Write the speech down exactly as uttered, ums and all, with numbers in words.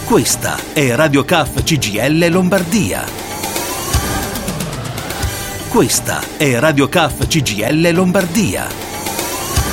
Questa è Radio C A F C G I L Lombardia. Questa è Radio C A F C G I L Lombardia.